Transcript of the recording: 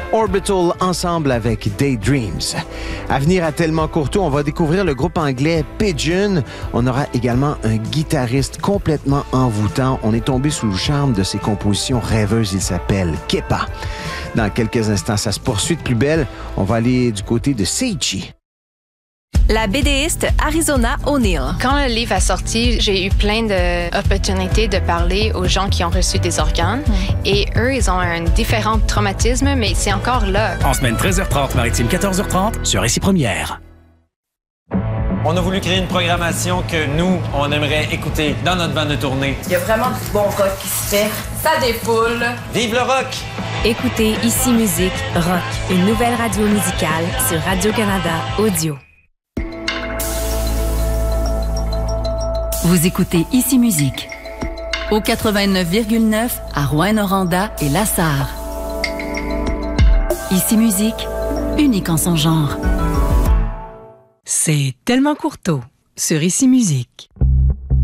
Orbital ensemble avec Daydreams. À venir à Tellement Courteau, on va découvrir le groupe anglais Pigeon. On aura également un guitariste complètement envoûtant. On est tombé sous le charme de ses compositions rêveuses. Il s'appelle Kepa. Dans quelques instants, ça se poursuit de plus belle. On va aller du côté de Seichi. La BDiste Arizona O'Neill. Quand le livre a sorti, j'ai eu plein d'opportunités de parler aux gens qui ont reçu des organes. Et eux, ils ont un différent traumatisme, mais c'est encore là. En semaine 13h30, maritime 14h30, sur Ici Première. On a voulu créer une programmation que nous, on aimerait écouter dans notre bande de tournée. Il y a vraiment du bon rock qui se fait. Ça défoule. Vive le rock! Écoutez Ici Musique Rock, une nouvelle radio musicale sur Radio-Canada Audio. Vous écoutez Ici Musique au 89,9 à Rouyn-Noranda et Lassar. Ici Musique, unique en son genre. C'est Tellement Courteau sur Ici Musique.